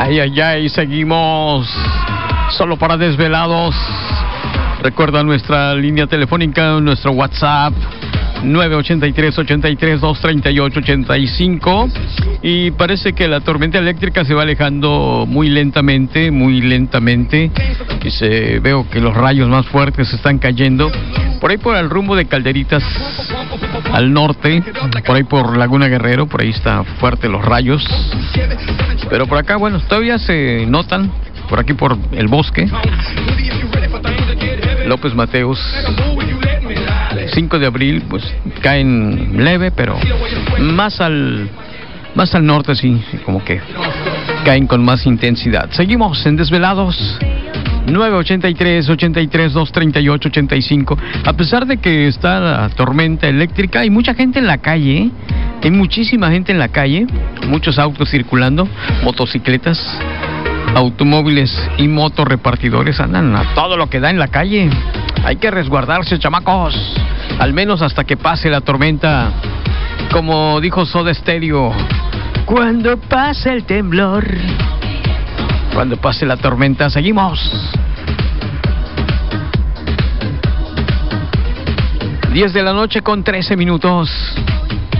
Ay, ay, ay, seguimos solo para desvelados. Recuerda nuestra línea telefónica, nuestro WhatsApp 983-83-238-85. Y parece que la tormenta eléctrica se va alejando muy lentamente. Y veo que los rayos más fuertes están cayendo por ahí por el rumbo de Calderitas al norte, por ahí por Laguna Guerrero. Por ahí está fuerte los rayos, pero por acá, bueno, todavía se notan por aquí por el bosque López Mateos. 5 de abril, pues caen leve, pero más al norte sí, como que caen con más intensidad. Seguimos en Desvelados. 983-83-238-85. A pesar de que está la tormenta eléctrica, hay mucha gente en la calle, ¿eh? Hay muchísima gente en la calle, muchos autos circulando, motocicletas, automóviles y motorrepartidores andan a todo lo que da en la calle. Hay que resguardarse, chamacos, al menos hasta que pase la tormenta. Como dijo Soda Stereo, cuando pase el temblor, cuando pase la tormenta. Seguimos. 10 de la noche con 13 minutos.